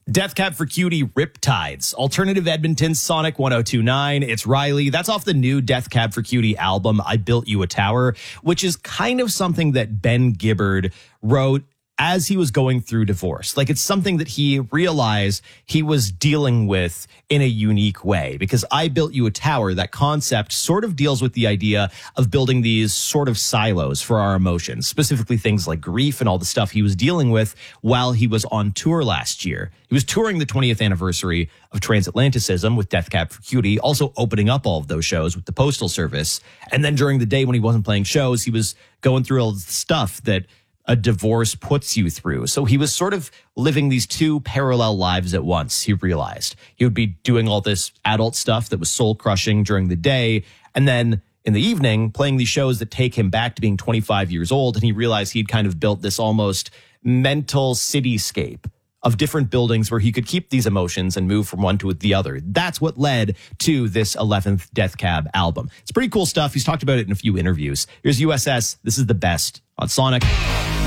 Death Cab for Cutie, Riptides. Alternative Edmonton's Sonic 1029. It's Riley. That's off the new Death Cab for Cutie album, I Built You a Tower, which is kind of something that Ben Gibbard wrote as he was going through divorce. Like, it's something that he realized he was dealing with in a unique way, because I Built You a Tower, that concept sort of deals with the idea of building these sort of silos for our emotions, specifically things like grief and all the stuff he was dealing with while he was on tour last year. He was touring the 20th anniversary of Transatlanticism with Death Cab for Cutie, also opening up all of those shows with the Postal Service. And then during the day when he wasn't playing shows, he was going through all the stuff that a divorce puts you through. So he was sort of living these two parallel lives at once, he realized. He would be doing all this adult stuff that was soul-crushing during the day, and then in the evening, playing these shows that take him back to being 25 years old, and he realized he'd kind of built this almost mental cityscape of different buildings where he could keep these emotions and move from one to the other. That's what led to this 11th Death Cab album. It's pretty cool stuff. He's talked about it in a few interviews. Here's USS. This is the best on Sonic.